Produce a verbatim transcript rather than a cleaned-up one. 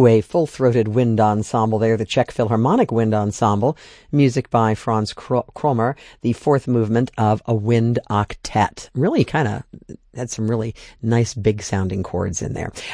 to a full-throated wind ensemble there, the Czech Philharmonic Wind Ensemble, music by Franz Kromer, the fourth movement of a wind octet. Really kind of had some really nice big-sounding chords in there.